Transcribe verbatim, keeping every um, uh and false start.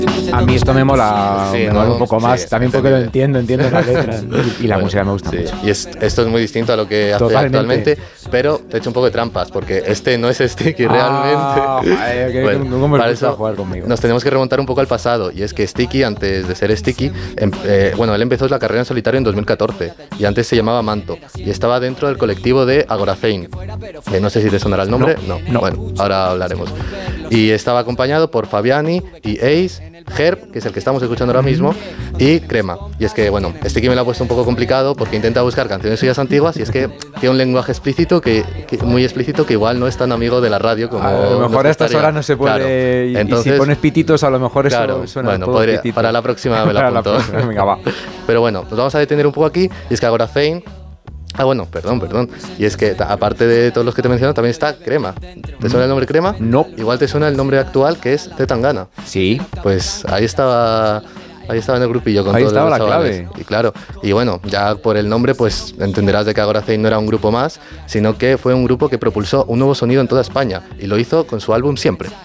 A mí esto me mola, Sí, me ¿no? mola un poco más, Sí, también porque lo entendible. entiendo, entiendo las letras y, y la Bueno, música me gusta sí. mucho. Y es, esto es muy distinto a lo que hace Totalmente. actualmente, pero te he hecho un poco de trampas, porque este no es Sticky Ah, realmente. joder, que- Bueno, ¿cómo me para gusta eso jugar conmigo? nos tenemos que remontar un poco al pasado, y es que Sticky, antes de ser Sticky, em- eh, bueno, él empezó la carrera en solitario en dos mil catorce, y antes se llamaba Manto, y estaba dentro del colectivo de Agoracein, que no sé si te sonará el nombre, no, no. bueno, ahora hablaremos. Y estaba acompañado por Fabiani y Ace, Herb, que es el que estamos escuchando ahora mismo, y Crema. Y es que, bueno, Sticky me lo ha puesto un poco complicado porque intenta buscar canciones suyas antiguas y es que tiene un lenguaje explícito, que, que muy explícito, que igual no es tan amigo de la radio como A lo mejor nos a estas gustaría. horas no se puede. Claro. Y, Entonces, y si pones pititos, a lo mejor eso claro, suena bueno, todo podría- pitito. para la próxima me la Para la apunto. próxima, venga, va. Pero bueno, nos vamos a detener un poco aquí. Y es que Agoracein. Ah, bueno, perdón, perdón. Y es que, ta- aparte de todos los que te menciono, también está Crema. ¿Te suena el nombre Crema? No. Igual te suena el nombre actual, que es Zetangana. Sí. Pues ahí estaba. Ahí estaba en el grupillo con Ahí todos estaba los la chavales. clave. Y claro, y bueno, ya por el nombre, pues entenderás de que Agoracein no era un grupo más, sino que fue un grupo que propulsó un nuevo sonido en toda España y lo hizo con su álbum Siempre.